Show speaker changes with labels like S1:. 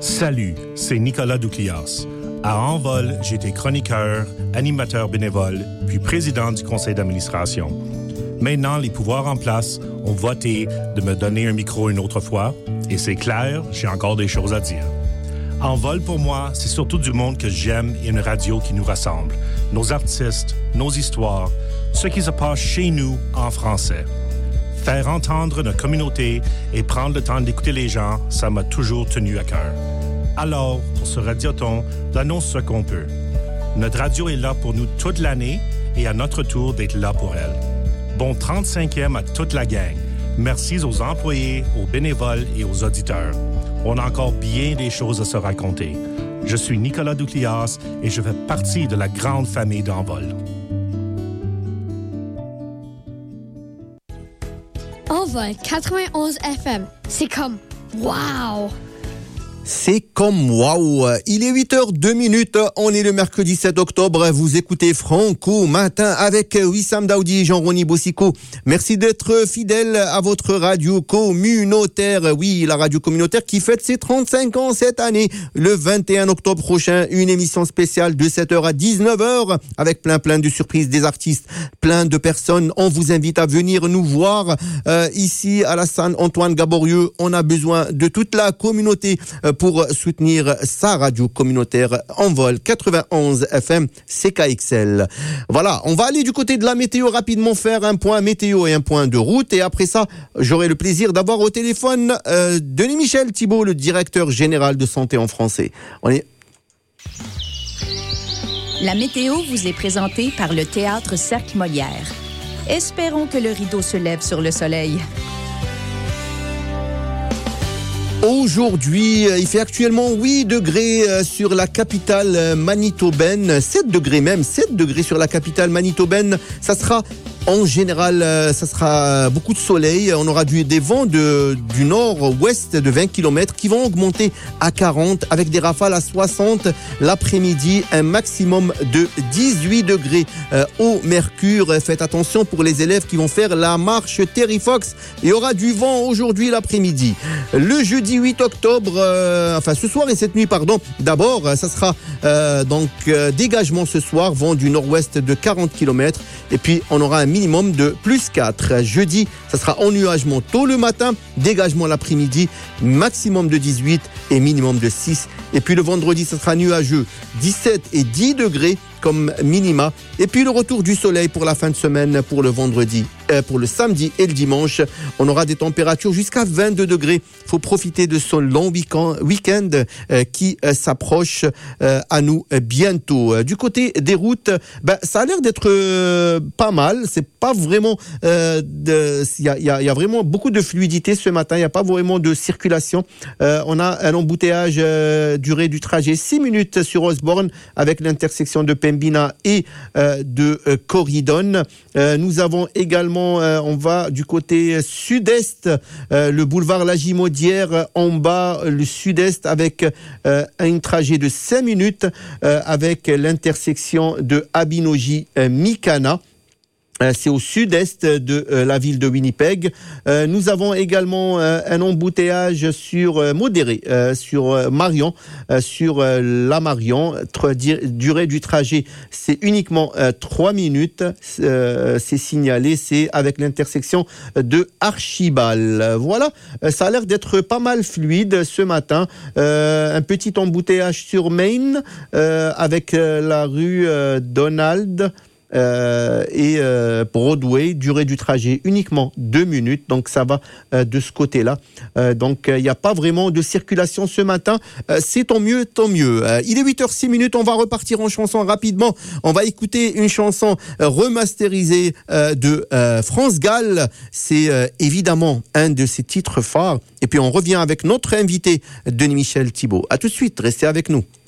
S1: Salut, c'est Nicolas Douclias. À Envol, j'étais chroniqueur, animateur bénévole, puis président du conseil d'administration. Maintenant, les pouvoirs en place ont voté de me donner un micro une autre fois, et c'est clair, j'ai encore des choses à dire. Envol, pour moi, c'est surtout du monde que j'aime et une radio qui nous rassemble. Nos artistes, nos histoires, ce qui se passe chez nous en français. Faire entendre notre communauté et prendre le temps d'écouter les gens, ça m'a toujours tenu à cœur. Alors, pour ce radioton, donnons ce qu'on peut. Notre radio est là pour nous toute l'année et à notre tour d'être là pour elle. Bon 35e à toute la gang. Merci aux employés, aux bénévoles et aux auditeurs. On a encore bien des choses à se raconter. Je suis Nicolas Douclias et je fais partie de la grande famille d'Envol.
S2: Envol 91 FM, c'est comme wow!
S3: C'est comme waouh. Il est 8h02, on est le mercredi 7 octobre, vous écoutez Franco Matin avec Wissam Daoudi et Jean-Rony Bossico. Merci d'être fidèle à votre radio communautaire. Oui, la radio communautaire qui fête ses 35 ans cette année. Le 21 octobre prochain, une émission spéciale de 7h à 19h avec plein de surprises des artistes, plein de personnes. On vous invite à venir nous voir ici à la salle Antoine Gaborieux. On a besoin de toute la communauté pour soutenir sa radio communautaire Envol 91 FM CKXL. Voilà, on va aller du côté de la météo rapidement, faire un point météo et un point de route, et après ça, j'aurai le plaisir d'avoir au téléphone Denis Michel Thibault, le directeur général de Santé en français.
S4: La météo vous est présentée par le Théâtre Cercle Molière. Espérons que le rideau se lève sur le soleil.
S3: Aujourd'hui, il fait actuellement 8 degrés sur la capitale manitobaine, 7 degrés sur la capitale manitobaine. Ça sera en général, ça sera beaucoup de soleil. On aura des vents du nord-ouest de 20 km qui vont augmenter à 40 avec des rafales à 60 l'après-midi, un maximum de 18 degrés au mercure. Faites attention pour les élèves qui vont faire la marche Terry Fox. Il y aura du vent aujourd'hui l'après-midi. Le jeudi 8 octobre, ce soir et cette nuit, d'abord, ça sera dégagement ce soir, vent du nord-ouest de 40 km, et puis on aura un minimum de plus 4. Jeudi, ça sera ennuagement tôt le matin, dégagement l'après-midi, maximum de 18 et minimum de 6. Et puis le vendredi, ça sera nuageux, 17 et 10 degrés comme minima. Et puis le retour du soleil pour la fin de semaine, pour le vendredi, pour le samedi et le dimanche. On aura des températures jusqu'à 22 degrés. Il faut profiter de ce long week-end qui s'approche à nous bientôt. Du côté des routes, ça a l'air d'être pas mal. C'est pas vraiment... Il y a vraiment beaucoup de fluidité ce matin. Il n'y a pas vraiment de circulation. On a un embouteillage durée du trajet 6 minutes sur Osborne avec l'intersection de Pembina et de Corridon. Nous avons également, on va du côté sud-est, le boulevard Lagimaudière en bas, le sud-est avec un trajet de 5 minutes avec l'intersection de Abinogi-Mikana. C'est au sud-est de la ville de Winnipeg. Nous avons également un embouteillage modéré sur Marion, sur la Marion. Durée du trajet, c'est uniquement 3 minutes. C'est signalé, c'est avec l'intersection de Archibald. Voilà, ça a l'air d'être pas mal fluide ce matin. Un petit embouteillage sur Main avec la rue Donald et Broadway, durée du trajet uniquement 2 minutes, donc ça va de ce côté-là. Donc il n'y a pas vraiment de circulation ce matin, c'est tant mieux. Il est 8h06, on va repartir en chanson rapidement. On va écouter une chanson remasterisée de France Gall, c'est évidemment un de ses titres phares, et puis on revient avec notre invité Denis Michel Thibault. À tout de suite, restez avec nous.